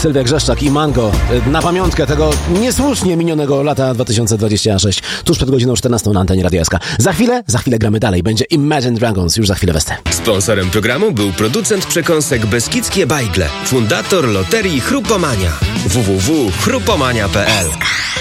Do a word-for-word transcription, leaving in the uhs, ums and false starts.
Sylwia Grzeszczak i Mango. Na pamiątkę tego niesłusznie minionego lata dwa tysiące dwudziestego szóstego. Tuż przed godziną czternastą na antenie Radia S K. Za chwilę, za chwilę gramy dalej. Będzie Imagine Dragons. Już za chwilę westę. Sponsorem programu był producent przekąsek Beskidzkie Bajgle. Fundator loterii Chrupomania. w w w kropka chrupomania kropka p l